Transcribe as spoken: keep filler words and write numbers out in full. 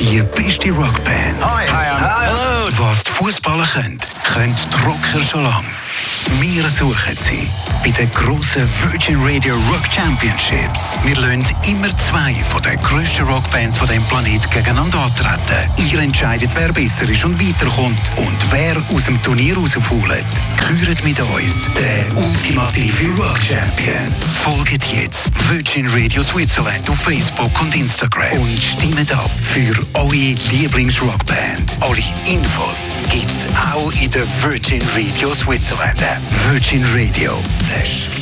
Die beste Rockband. Hi. Hi. Hallo. Was die Fußballer können, können die Rocker schon lange. Wir suchen sie bei den grossen Virgin Radio Rock Championships. Wir lassen immer zwei von den grössten Rockbands von diesem Planeten gegeneinander antreten. Ihr entscheidet, wer besser ist und weiterkommt und wer aus dem Turnier rausfällt. Küret mit uns den ultimative Rock Champion. Folgt jetzt Virgin Radio Switzerland auf Facebook und Instagram und stimmt ab für eure Lieblingsrockband. Alle Infos gibt's auch in der Virgin Radio Switzerland App. Virgin Radio, the